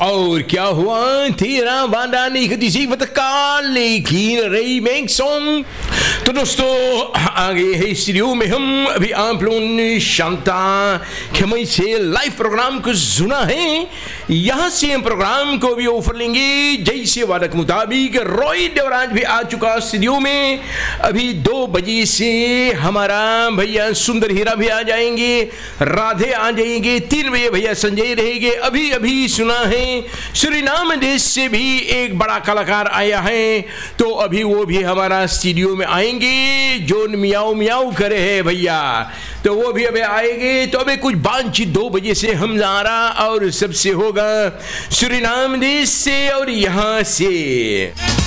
और क्या हुआ तेरा वादा नहीं कदी जीवत का लेकिन रीमेक सॉन्ग। तो दोस्तों आगे है स्टूडियो में हम अभी आप लोगों ने शांता खेमई से लाइव प्रोग्राम को सुना है। यहाँ से हम प्रोग्राम को भी ऑफर लेंगे जैसे वादा के मुताबिक। रॉय देवराज भी आ चुका स्टूडियो में। अभी 2 बजे से हमारा भैया सुंदर हीरा भी आ जाएंगे, राधे आ जाएंगे, 3 बजे भैया संजय रहेंगे। अभी अभी सुना है सूरीनाम देश से भी एक बड़ा कलाकार आया है, तो अभी वो भी हमारा स्टूडियो में आएंगे जो मियाऊ मियाऊ करे है भैया, तो वो भी अभी आएंगे। तो अभी कुछ बातचीत 2 बजे से हम लारा और सबसे होगा सूरीनाम देश से और यहाँ से।